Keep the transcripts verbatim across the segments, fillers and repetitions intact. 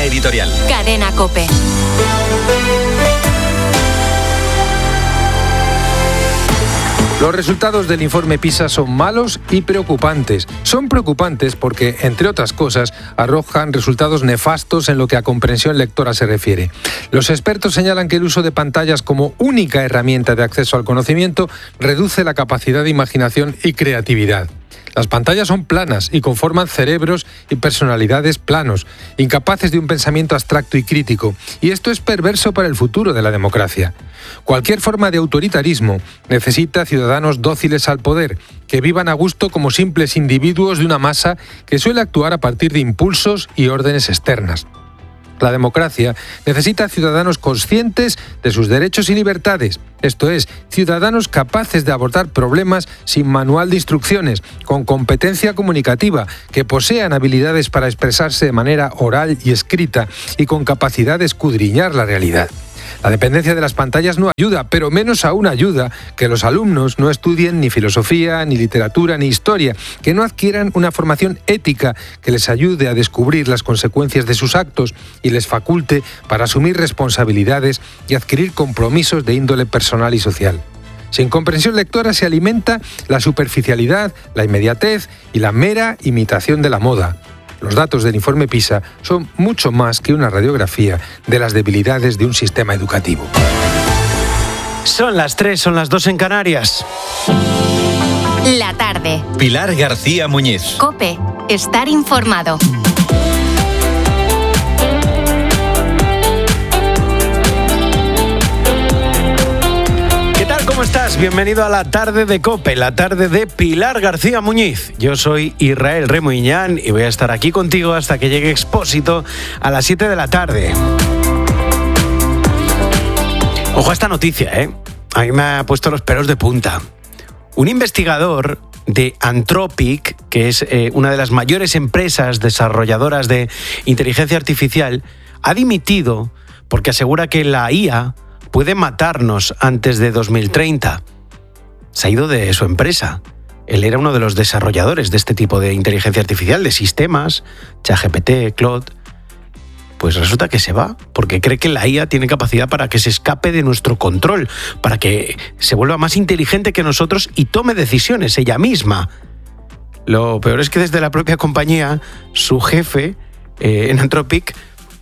Línea editorial. Cadena COPE. Los resultados del informe PISA son malos y preocupantes. Son preocupantes porque, entre otras cosas, arrojan resultados nefastos en lo que a comprensión lectora se refiere. Los expertos señalan que el uso de pantallas como única herramienta de acceso al conocimiento reduce la capacidad de imaginación y creatividad. Las pantallas son planas y conforman cerebros y personalidades planos, incapaces de un pensamiento abstracto y crítico, y esto es perverso para el futuro de la democracia. Cualquier forma de autoritarismo necesita ciudadanos dóciles al poder, que vivan a gusto como simples individuos de una masa que suele actuar a partir de impulsos y órdenes externas. La democracia necesita ciudadanos conscientes de sus derechos y libertades, esto es, ciudadanos capaces de abordar problemas sin manual de instrucciones, con competencia comunicativa, que posean habilidades para expresarse de manera oral y escrita y con capacidad de escudriñar la realidad. La dependencia de las pantallas no ayuda, pero menos aún ayuda que los alumnos no estudien ni filosofía, ni literatura, ni historia, que no adquieran una formación ética que les ayude a descubrir las consecuencias de sus actos y les faculte para asumir responsabilidades y adquirir compromisos de índole personal y social. Sin comprensión lectora se alimenta la superficialidad, la inmediatez y la mera imitación de la moda. Los datos del informe PISA son mucho más que una radiografía de las debilidades de un sistema educativo. Son las tres, son las dos en Canarias. La tarde. Pilar García Muñiz. COPE. Estar informado. ¿Cómo estás? Bienvenido a la tarde de COPE, la tarde de Pilar García Muñiz. Yo soy Israel Remuñán y voy a estar aquí contigo hasta que llegue Expósito a las siete de la tarde. Ojo a esta noticia, ¿eh? A mí me ha puesto los pelos de punta. Un investigador de Anthropic, que es eh, una de las mayores empresas desarrolladoras de inteligencia artificial, ha dimitido porque asegura que la I A puede matarnos antes de dos mil treinta. Se ha ido de su empresa. Él era uno de los desarrolladores de este tipo de inteligencia artificial, de sistemas, ChatGPT, Claude. Pues resulta que se va, porque cree que la I A tiene capacidad para que se escape de nuestro control, para que se vuelva más inteligente que nosotros y tome decisiones ella misma. Lo peor es que desde la propia compañía, su jefe eh, en Anthropic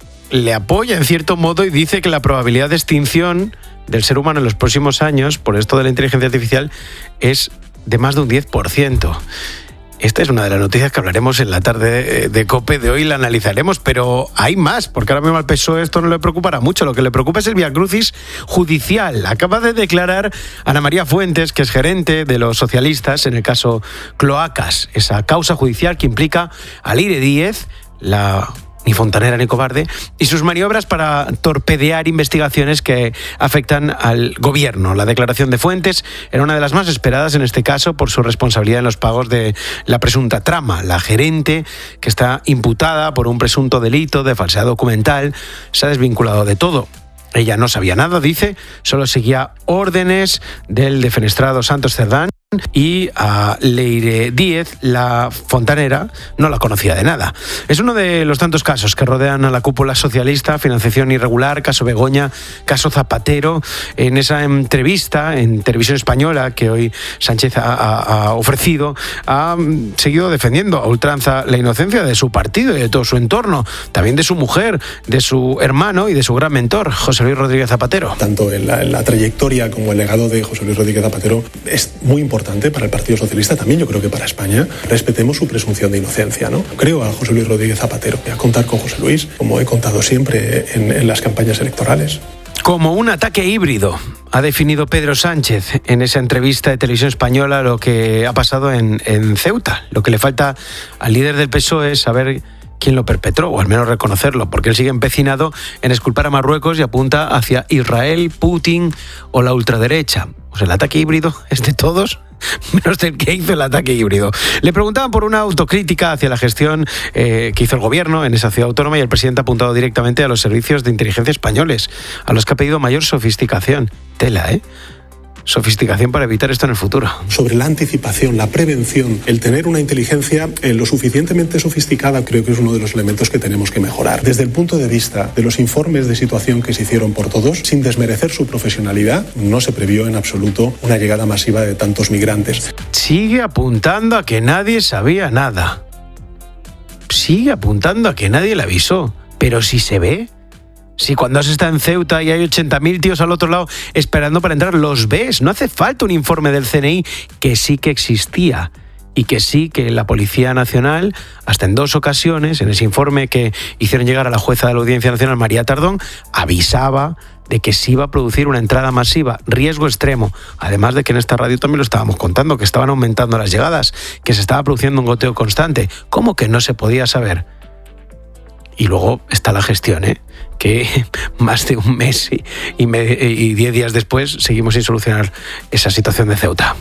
le apoya en cierto modo y dice que la probabilidad de extinción del ser humano en los próximos años por esto de la inteligencia artificial es de más de un diez por ciento. Esta es una de las noticias que hablaremos en la tarde de COPE de hoy, la analizaremos, pero hay más, porque ahora mismo al P S O E esto no le preocupará mucho. Lo que le preocupa es el viacrucis judicial. Acaba de declarar Ana María Fuentes, que es gerente de los socialistas en el caso Cloacas, esa causa judicial que implica a Leire Díez, la ni fontanera ni cobarde, y sus maniobras para torpedear investigaciones que afectan al gobierno. La declaración de Fuentes era una de las más esperadas en este caso por su responsabilidad en los pagos de la presunta trama. La gerente, que está imputada por un presunto delito de falsedad documental, se ha desvinculado de todo. Ella no sabía nada, dice, solo seguía órdenes del defenestrado Santos Cerdán, y a Leire Díez, la fontanera, no la conocía de nada. Es uno de los tantos casos que rodean a la cúpula socialista: financiación irregular, caso Begoña, caso Zapatero. En esa entrevista en Televisión Española que hoy Sánchez ha, ha, ha ofrecido, ha seguido defendiendo a ultranza la inocencia de su partido y de todo su entorno, también de su mujer, de su hermano y de su gran mentor, José Luis Rodríguez Zapatero. Tanto en la, en la trayectoria como el legado de José Luis Rodríguez Zapatero es muy importante para el Partido Socialista, también yo creo que para España. Respetemos su presunción de inocencia, ¿no? Creo a José Luis Rodríguez Zapatero. Voy a contar con José Luis, como he contado siempre en, en las campañas electorales. Como un ataque híbrido, ha definido Pedro Sánchez en esa entrevista de Televisión Española lo que ha pasado en, en Ceuta. Lo que le falta al líder del P S O E es saber quién lo perpetró, o al menos reconocerlo, porque él sigue empecinado en exculpar a Marruecos y apunta hacia Israel, Putin o la ultraderecha. Pues el ataque híbrido es de todos, menos del que hizo el ataque híbrido. Le preguntaban por una autocrítica hacia la gestión eh, que hizo el gobierno en esa ciudad autónoma, y el presidente ha apuntado directamente a los servicios de inteligencia españoles, a los que ha pedido mayor sofisticación. Tela, ¿eh? sofisticación para evitar esto en el futuro. Sobre la anticipación, la prevención, el tener una inteligencia eh, lo suficientemente sofisticada, creo que es uno de los elementos que tenemos que mejorar. Desde el punto de vista de los informes de situación que se hicieron por todos, sin desmerecer su profesionalidad, no se previó en absoluto una llegada masiva de tantos migrantes. Sigue apuntando a que nadie sabía nada. Sigue apuntando a que nadie le avisó. Pero si se ve... Si cuando se está en Ceuta y hay ochenta mil tíos al otro lado esperando para entrar, los ves. No hace falta un informe del C N I, que sí que existía. Y que sí que la Policía Nacional, hasta en dos ocasiones, en ese informe que hicieron llegar a la jueza de la Audiencia Nacional, María Tardón, avisaba de que se iba a producir una entrada masiva, riesgo extremo. Además de que en esta radio también lo estábamos contando, que estaban aumentando las llegadas, que se estaba produciendo un goteo constante. ¿Cómo que no se podía saber? Y luego está la gestión, ¿eh? Que más de un mes y, y, me, y diez días después seguimos sin solucionar esa situación de Ceuta.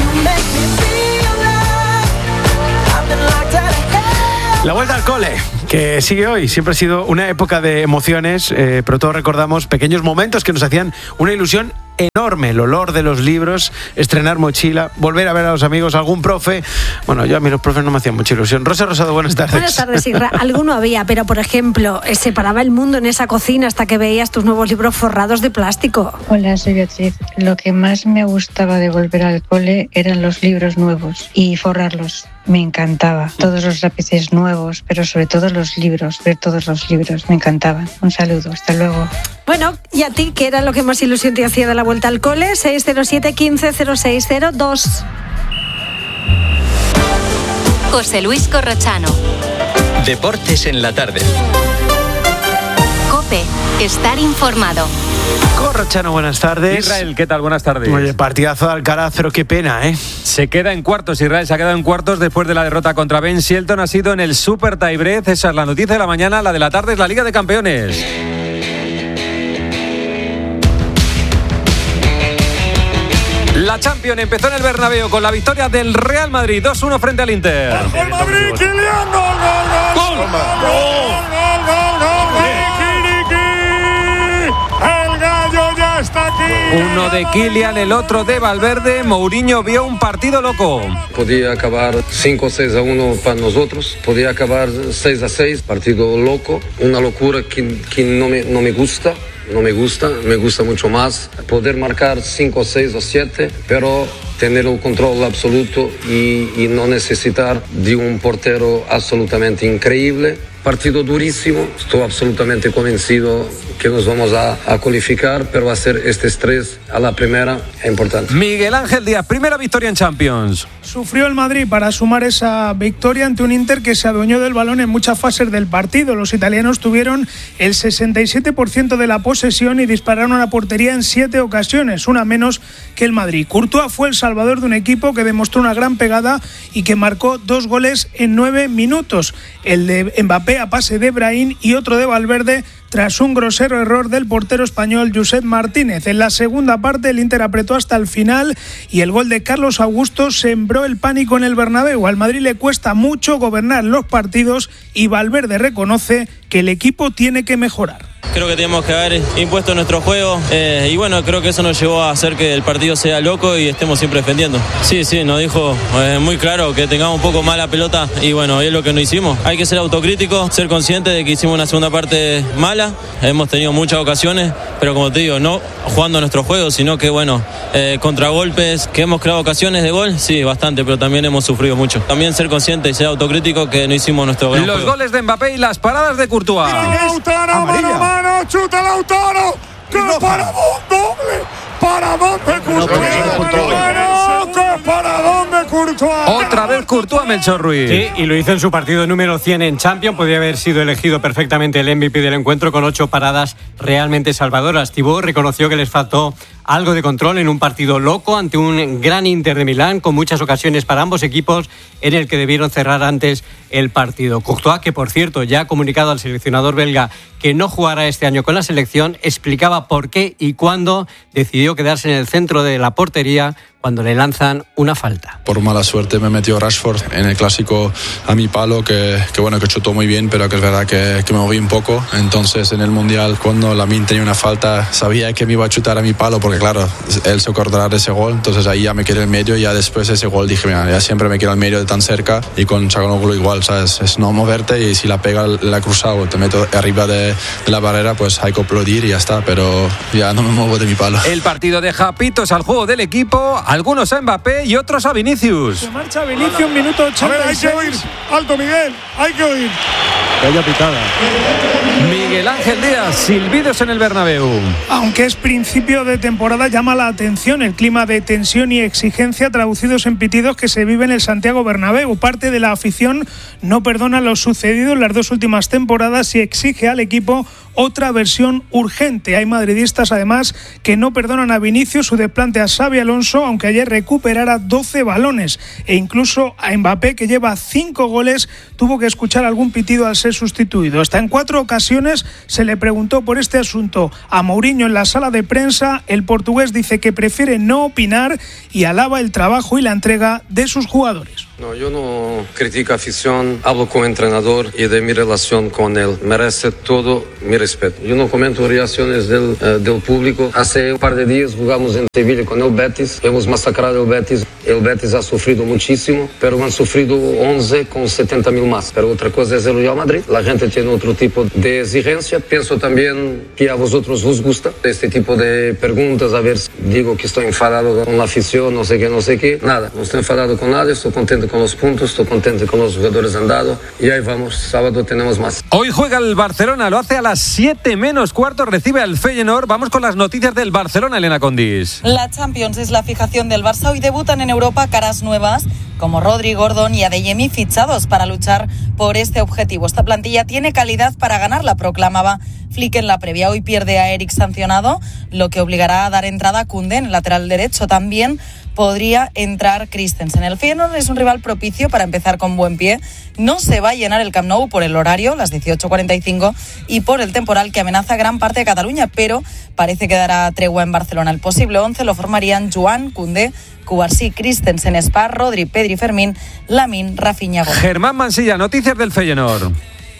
La vuelta al cole, que sigue hoy, siempre ha sido una época de emociones, eh, pero todos recordamos pequeños momentos que nos hacían una ilusión enorme. El olor de los libros, estrenar mochila, volver a ver a los amigos, algún profe. Bueno, yo a mí los profes no me hacían mucha ilusión. Rosa Rosado, buenas tardes. Buenas tardes, Isra. Alguno había, pero por ejemplo, se paraba el mundo en esa cocina hasta que veías tus nuevos libros forrados de plástico. Hola, soy Beatriz. Lo que más me gustaba de volver al cole eran los libros nuevos y forrarlos. Me encantaba. Todos los lápices nuevos, pero sobre todo los libros, ver todos los libros. Me encantaban. Un saludo, hasta luego. Bueno, ¿y a ti qué era lo que más ilusión te hacía de la vuelta al cole? seis cero siete, quince, cero seis cero dos. José Luis Corrochano. Deportes en la tarde. COPE. Estar informado. Corrochano, buenas tardes. Israel, ¿qué tal? Buenas tardes. Oye, partidazo de Alcaraz, pero qué pena, ¿eh? Se queda en cuartos, Israel se ha quedado en cuartos después de la derrota contra Ben Shelton. Ha sido en el Super Tiebreak. Esa es la noticia de la mañana. La de la tarde es la Liga de Campeones. La Champions empezó en el Bernabéu con la victoria del Real Madrid dos uno frente al Inter. ¡Bajo el Madrid! ¡Kylian! ¡Gol, gol, gol! ¡Gol! ¡Gol, gol, gol! ¡El gallo ya está aquí! Uno de Kylian, el otro de Valverde. Mourinho vio un partido loco. Podía acabar cinco a seis a uno para nosotros, podía acabar seis a seis, partido loco, una locura que, que no, me, no me gusta. No me gusta, me gusta mucho más poder marcar cinco, seis o siete, pero tener el control absoluto y, y no necesitar de un portero absolutamente increíble. Partido durísimo, estoy absolutamente convencido que nos vamos a, a cualificar, pero hacer este estrés a la primera es importante. Miguel Ángel Díaz, primera victoria en Champions. Sufrió el Madrid para sumar esa victoria ante un Inter que se adueñó del balón en muchas fases del partido. Los italianos tuvieron el sesenta y siete por ciento de la posesión y dispararon a la portería en siete ocasiones, una menos que el Madrid. Courtois fue el salvador de un equipo que demostró una gran pegada y que marcó dos goles en nueve minutos. El de Mbappé a pase de Brahim y otro de Valverde tras un grosero error del portero español Josep Martínez. En la segunda parte el Inter apretó hasta el final y el gol de Carlos Augusto sembró el pánico en el Bernabéu. Al Madrid le cuesta mucho gobernar los partidos y Valverde reconoce que el equipo tiene que mejorar. Creo que tenemos que haber impuesto nuestro juego eh, y bueno, creo que eso nos llevó a hacer que el partido sea loco y estemos siempre defendiendo. Sí, sí, nos dijo eh, muy claro que tengamos un poco más la pelota y bueno, es lo que no hicimos. Hay que ser autocrítico, ser consciente de que hicimos una segunda parte mala. Hemos tenido muchas ocasiones, pero como te digo, no jugando nuestro juego, sino que bueno, eh, contragolpes, que hemos creado ocasiones de gol, sí, bastante, pero también hemos sufrido mucho. También ser consciente y ser autocrítico que no hicimos nuestro gran Los juego. goles de Mbappé y las paradas de Courtois. Lautaro, mano, mano, chuta Lautaro, que para doble, para dónde Courtois, que para dónde Courtois. Otra vez Courtois, Melchor Ruiz. Sí, y lo hizo en su partido número cien en Champions. Podría haber sido elegido perfectamente el M V P del encuentro con ocho paradas realmente salvadoras. Thibaut reconoció que les faltó algo de control en un partido loco ante un gran Inter de Milán, con muchas ocasiones para ambos equipos en el que debieron cerrar antes el partido. Courtois, que por cierto ya ha comunicado al seleccionador belga que no jugará este año con la selección, explicaba por qué y cuándo decidió quedarse en el centro de la portería cuando le lanzan una falta. Por mala suerte me metió Rashford en el clásico a mi palo, que, que bueno, que chutó muy bien, pero que es verdad que, que me moví un poco. Entonces en el Mundial, cuando Lamine tenía una falta, sabía que me iba a chutar a mi palo porque porque claro, él se acordará de ese gol, entonces ahí ya me quedé en el medio y ya después de ese gol dije, mira, ya siempre me quedo en medio de tan cerca y con Çalhanoğlu igual, ¿sabes? Es no moverte y si la pega la cruzada o te meto arriba de, de la barrera, pues hay que aplaudir y ya está, pero ya no me muevo de mi palo. El partido deja pitos al juego del equipo, algunos a Mbappé y otros a Vinicius. Se marcha Vinicius, minuto ochenta y seis. A ver, hay que oír. Alto, Miguel, hay que oír. Que haya pitada. Miguel Ángel Díaz, silbidos en el Bernabéu. Aunque es principio de temporada, llama la atención el clima de tensión y exigencia traducidos en pitidos que se vive en el Santiago Bernabéu. Parte de la afición no perdona lo sucedido en las dos últimas temporadas y exige al equipo otra versión urgente. Hay madridistas además que no perdonan a Vinicius su desplante a Xabi Alonso, aunque ayer recuperara doce balones, e incluso a Mbappé, que lleva cinco goles, tuvo que escuchar algún pitido al ser sustituido. Hasta en cuatro ocasiones se le preguntó por este asunto a Mourinho en la sala de prensa. El portugués dice que prefiere no opinar y alaba el trabajo y la entrega de sus jugadores. No, yo no critico afición, hablo con el entrenador y de mi relación con él. Merece todo mi respeto. Yo no comento reacciones del, uh, del público. Hace un par de días jugamos en Sevilla con el Betis. Hemos masacrado el Betis. El Betis ha sufrido muchísimo, pero han sufrido once con setenta mil más. Pero otra cosa es el Real Madrid. La gente tiene otro tipo de exigencia. Pienso también que a vosotros os gusta este tipo de preguntas. A ver, digo que estoy enfadado con la afición, no sé qué, no sé qué. Nada, no estoy enfadado con nadie, estoy contento con los puntos, estoy contento con los jugadores han dado y ahí vamos, sábado tenemos más. Hoy juega el Barcelona, lo hace a las siete menos cuarto, recibe al Feyenoord. Vamos con las noticias del Barcelona, Elena Condis. La Champions es la fijación del Barça. Hoy debutan en Europa caras nuevas como Rodri, Gordon y Adeyemi, fichados para luchar por este objetivo. Esta plantilla tiene calidad para ganarla, proclamaba Flick en la previa. Hoy pierde a Eric sancionado, lo que obligará a dar entrada a Koundé en el lateral derecho. También podría entrar Christensen. El Feyenoord es un rival propicio para empezar con buen pie. No se va a llenar el Camp Nou por el horario, las dieciocho cuarenta y cinco, y por el temporal que amenaza gran parte de Cataluña, pero parece que dará tregua en Barcelona. El posible once lo formarían Joan, Koundé, Cubarsí, Christensen, Spar, Rodri, Pedri, Fermín, Lamine, Rafinha. Germán Mansilla, noticias del Feyenoord.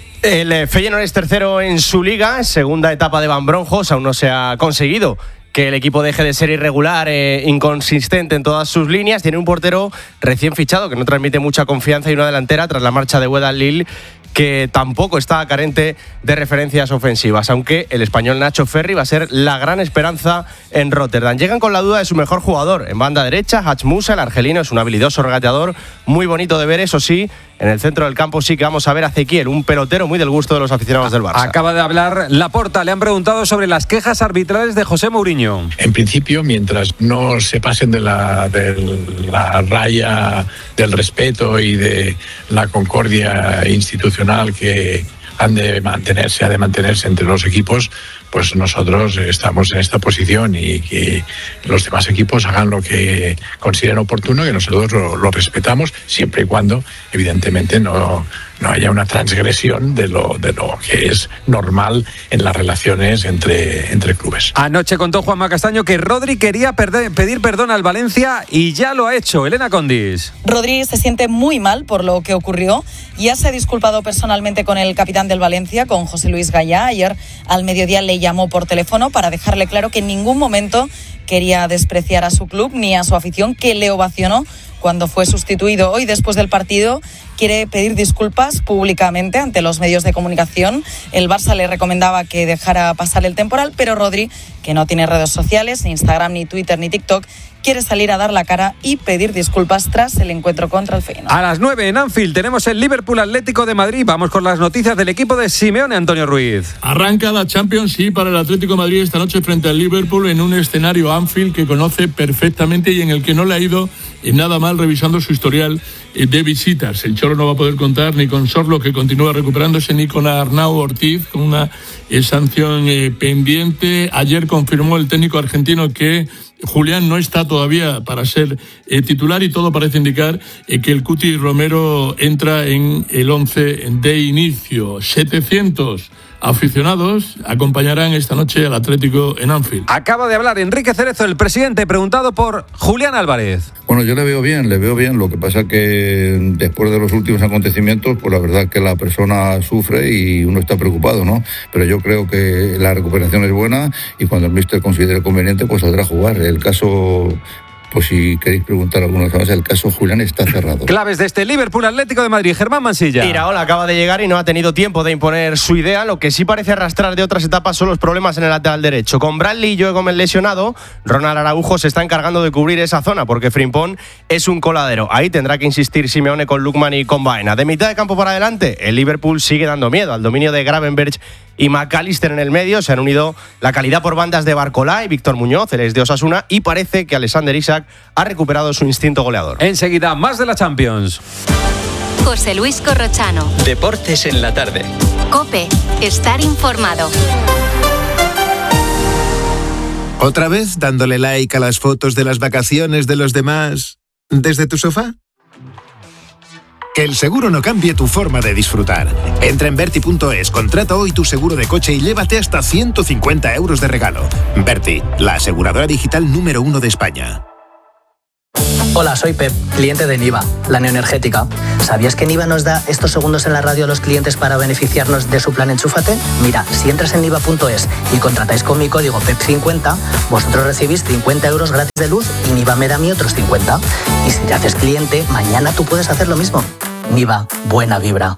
El Feyenoord es tercero en su liga, segunda etapa de Van Bronjos, aún no se ha conseguido que el equipo deje de ser irregular e inconsistente en todas sus líneas. Tiene un portero recién fichado que no transmite mucha confianza y una delantera tras la marcha de Wedan Lille que tampoco está carente de referencias ofensivas, aunque el español Nacho Ferri va a ser la gran esperanza en Rotterdam. Llegan con la duda de su mejor jugador. En banda derecha, Hach Musa, el argelino, es un habilidoso regateador, muy bonito de ver, eso sí. En el centro del campo sí que vamos a ver a Ezequiel, un pelotero muy del gusto de los aficionados del Barça. Acaba de hablar Laporta, le han preguntado sobre las quejas arbitrales de José Mourinho. En principio, mientras no se pasen de la, de la raya del respeto y de la concordia institucional que han de mantenerse, ha de mantenerse entre los equipos, pues nosotros estamos en esta posición y que los demás equipos hagan lo que consideren oportuno, que nosotros lo, lo respetamos, siempre y cuando, evidentemente, no, no haya una transgresión de lo, de lo que es normal en las relaciones entre, entre clubes. Anoche contó Juanma Castaño que Rodri quería perder, pedir perdón al Valencia y ya lo ha hecho. Elena Condis. Rodri se siente muy mal por lo que ocurrió. Ya se ha disculpado personalmente con el capitán del Valencia, con José Luis Gallá. Ayer al mediodía le llamó por teléfono para dejarle claro que en ningún momento quería despreciar a su club ni a su afición, que le ovacionó cuando fue sustituido. Hoy, después del partido, quiere pedir disculpas públicamente ante los medios de comunicación. El Barça le recomendaba que dejara pasar el temporal, pero Rodri, que no tiene redes sociales, ni Instagram, ni Twitter, ni TikTok, quiere salir a dar la cara y pedir disculpas tras el encuentro contra el Feyenoord. A las nueve en Anfield tenemos el Liverpool Atlético de Madrid. Vamos con las noticias del equipo de Simeone, Antonio Ruiz. Arranca la Champions, sí, para el Atlético de Madrid esta noche frente al Liverpool en un escenario Anfield que conoce perfectamente y en el que no le ha ido nada mal revisando su historial de visitas. El Cholo no va a poder contar ni con Sorlo, que continúa recuperándose, ni con Arnau Ortiz, con una eh, sanción eh, pendiente. Ayer confirmó el técnico argentino que Julián no está todavía para ser eh, titular y todo parece indicar eh, que el Cuti Romero entra en el once de inicio. setecientos aficionados acompañarán esta noche al Atlético en Anfield. Acaba de hablar Enrique Cerezo, el presidente, preguntado por Julián Álvarez. Bueno, yo le veo bien, le veo bien. Lo que pasa que después de los últimos acontecimientos, pues la verdad que la persona sufre y uno está preocupado, ¿no? Pero yo creo que la recuperación es buena y cuando el míster considere conveniente, pues saldrá a jugar. El caso... Pues si queréis preguntar alguna cosa más, el caso Julián está cerrado. Claves de este Liverpool Atlético de Madrid, Germán Mansilla. Iraola acaba de llegar y no ha tenido tiempo de imponer su idea. Lo que sí parece arrastrar de otras etapas son los problemas en el lateral derecho. Con Bradley y Joe Gómez lesionado, Ronald Araujo se está encargando de cubrir esa zona porque Frimpong es un coladero. Ahí tendrá que insistir Simeone con Lookman y con Baena. De mitad de campo para adelante, el Liverpool sigue dando miedo al dominio de Gravenberch y McAllister en el medio. Se han unido la calidad por bandas de Barcolá y Víctor Muñoz, el ex de Osasuna, y parece que Alexander Isak ha recuperado su instinto goleador. Enseguida, más de la Champions. José Luis Corrochano. Deportes en la tarde. COPE. Estar informado. ¿Otra vez dándole like a las fotos de las vacaciones de los demás desde tu sofá? Que el seguro no cambie tu forma de disfrutar. Entra en Berti punto es, contrata hoy tu seguro de coche y llévate hasta ciento cincuenta euros de regalo. Berti, la aseguradora digital número uno de España. Hola, soy Pep, cliente de Niva, la neoenergética. ¿Sabías que Niva nos da estos segundos en la radio a los clientes para beneficiarnos de su plan Enchúfate? Mira, si entras en niva punto es y contratáis con mi código P E P cincuenta, vosotros recibís cincuenta euros gratis de luz y Niva me da a mí otros cincuenta. Y si te haces cliente, mañana tú puedes hacer lo mismo. Niva, buena vibra.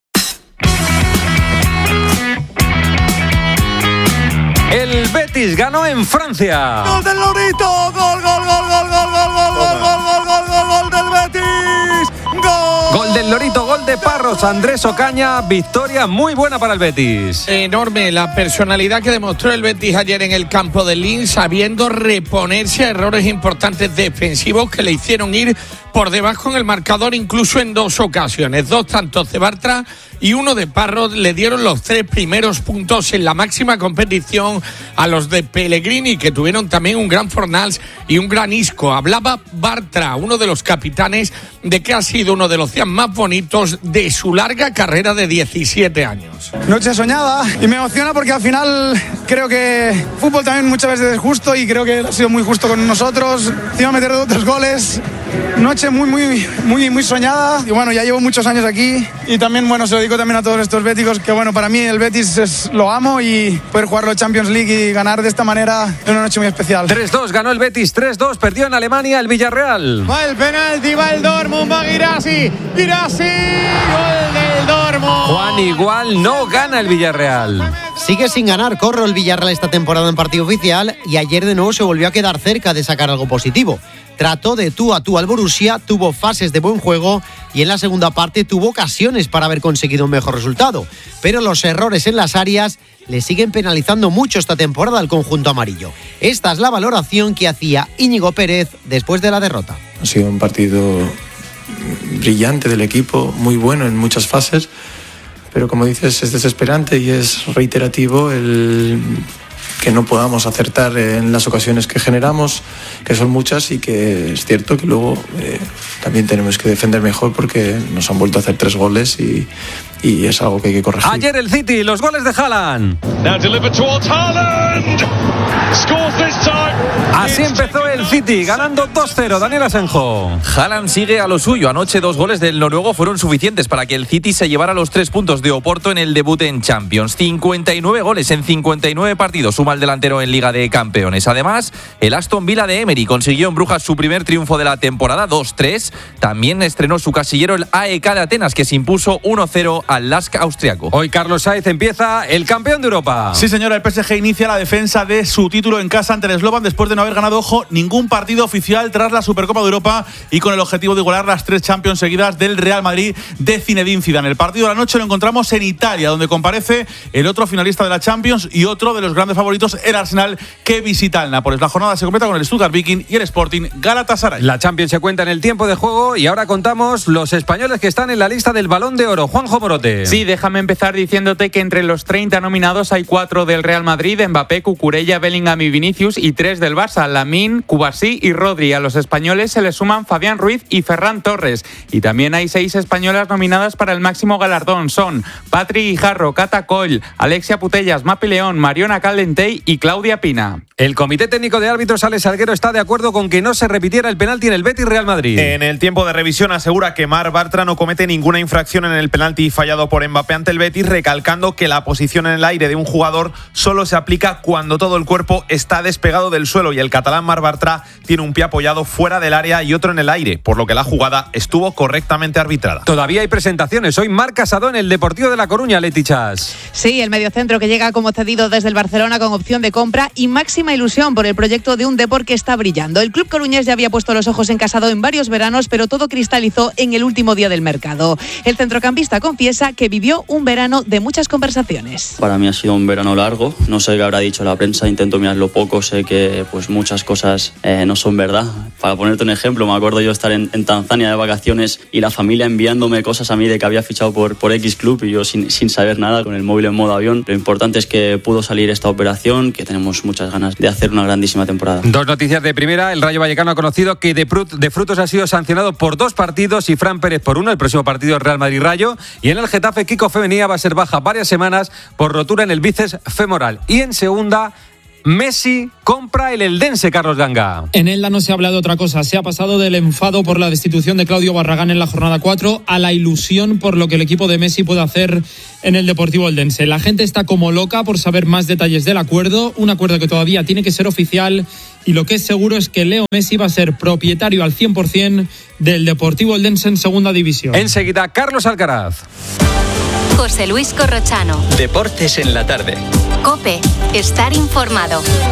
El Betis ganó en Francia. ¡Gol del Lorito! ¡Gol, gol, gol, gol, gol, gol, gol, gol, gol, gol, gol, gol, gol del Betis! ¡Gol! Gol del Lorito, gol de Parros, Andrés Ocaña, victoria muy buena para el Betis. Enorme la personalidad que demostró el Betis ayer en el campo de Linz, sabiendo reponerse a errores importantes defensivos que le hicieron ir por debajo en el marcador incluso en dos ocasiones. Dos tantos de Bartra y uno de Parros le dieron los tres primeros puntos en la máxima competición a los de Pellegrini, que tuvieron también un gran Fornals y un gran Isco. Hablaba Bartra, uno de los capitanes, de que ha sido uno de los días más bonitos de su larga carrera de diecisiete años. Noche soñada y me emociona porque al final creo que fútbol también muchas veces es justo y creo que ha sido muy justo con nosotros. Encima meter otros goles. Noche muy, muy, muy, muy soñada. Y bueno, ya llevo muchos años aquí y también, bueno, se lo digo también a todos estos béticos que, bueno, para mí el Betis es, lo amo y poder jugar la Champions League y ganar de esta manera es una noche muy especial. tres dos ganó el Betis, tres dos perdió en Alemania el Villarreal. Va el penalti, va el Dortmund, va Guirassy, Guirassy, gol del Dortmund. Juan, igual no gana el Villarreal. Sigue sin ganar Corro el Villarreal esta temporada en partido oficial y ayer de nuevo se volvió a quedar cerca de sacar algo positivo. Trató de tú a tú al Borussia, tuvo fases de buen juego y en la segunda parte tuvo ocasiones para haber conseguido un mejor resultado. Pero los errores en las áreas le siguen penalizando mucho esta temporada al conjunto amarillo. Esta es la valoración que hacía Íñigo Pérez después de la derrota. Ha sido un partido brillante del equipo, muy bueno en muchas fases, pero como dices es desesperante y es reiterativo el que no podamos acertar en las ocasiones que generamos, que son muchas y que es cierto que luego eh, también tenemos que defender mejor porque nos han vuelto a hacer tres goles y, y es algo que hay que corregir. Ayer el City, los goles de Haaland. Así empezó el City, ganando dos cero. Daniel Asenjo. Haaland sigue a lo suyo. Anoche dos goles del noruego fueron suficientes para que el City se llevara los tres puntos de Oporto en el debut en Champions. cincuenta y nueve goles en cincuenta y nueve partidos suma el delantero en Liga de Campeones. Además, el Aston Villa de Emery consiguió en Brujas su primer triunfo de la temporada, dos tres. También estrenó su casillero el A E K de Atenas, que se impuso uno cero al Lask austriaco. Hoy Carlos Sainz empieza el campeón de Europa. Sí, señora, el P S G inicia la defensa de su título en casa ante el Slovan después de no haber ganado, ojo, ningún partido oficial tras la Supercopa de Europa y con el objetivo de igualar las tres Champions seguidas del Real Madrid de Zinedine Zidane. El partido de la noche lo encontramos en Italia, donde comparece el otro finalista de la Champions y otro de los grandes favoritos, el Arsenal, que visita el Nápoles. La jornada se completa con el Stuttgart Viking y el Sporting Galatasaray. La Champions se cuenta en el tiempo de juego y ahora contamos los españoles que están en la lista del Balón de Oro. Juanjo Morón. Ancelote. Sí, déjame empezar diciéndote que entre los treinta nominados hay cuatro del Real Madrid, Mbappé, Cucurella, Bellingham y Vinicius, y tres del Barça, Lamine, Cubarsí y Rodri. A los españoles se les suman Fabián Ruiz y Ferran Torres. Y también hay seis españolas nominadas para el máximo galardón. Son Patri Guijarro, Cata Coll, Alexia Putellas, Mapi León, Mariona Caldentey y Claudia Pina. El Comité Técnico de Árbitros, Alex Salguero, está de acuerdo con que no se repitiera el penalti en el Betis Real Madrid. En el tiempo de revisión asegura que Marc Bartra no comete ninguna infracción en el penalti fallado por Mbappé ante el Betis, recalcando que la posición en el aire de un jugador solo se aplica cuando todo el cuerpo está despegado del suelo, y el catalán Marc Bartra tiene un pie apoyado fuera del área y otro en el aire, por lo que la jugada estuvo correctamente arbitrada. Todavía hay presentaciones. Hoy Marc Casado en el Deportivo de La Coruña, Leti Chas. Sí, el mediocentro que llega como cedido desde el Barcelona con opción de compra y máxima ilusión por el proyecto de un Depor que está brillando. El club coruñés ya había puesto los ojos en Casado en varios veranos, pero todo cristalizó en el último día del mercado. El centrocampista confiesa que vivió un verano de muchas conversaciones. Para mí ha sido un verano largo, no sé qué habrá dicho la prensa, intento mirarlo poco, sé que pues muchas cosas eh, no son verdad. Para ponerte un ejemplo, me acuerdo yo estar en, en Tanzania de vacaciones y la familia enviándome cosas a mí de que había fichado por, por X club y yo sin, sin saber nada, con el móvil en modo avión. Lo importante es que pudo salir esta operación, que tenemos muchas ganas de hacer una grandísima temporada. Dos noticias de primera. El Rayo Vallecano ha conocido que de, Frut, de Frutos ha sido sancionado por dos partidos y Fran Pérez por uno. El próximo partido Real Madrid-Rayo. Y en el Getafe, Kiko Femenía va a ser baja varias semanas por rotura en el bíceps femoral. Y en segunda, Messi compra el Eldense, Carlos Ganga. En Elda no se ha hablado de otra cosa. Se ha pasado del enfado por la destitución de Claudio Barragán en la jornada cuatro a la ilusión por lo que el equipo de Messi puede hacer en el Deportivo Eldense. La gente está como loca por saber más detalles del acuerdo, un acuerdo que todavía tiene que ser oficial, y lo que es seguro es que Leo Messi va a ser propietario al cien por ciento del Deportivo Eldense en segunda división. Enseguida, Carlos Alcaraz. José Luis Corrochano. Deportes en la tarde. COPE. Estar informado.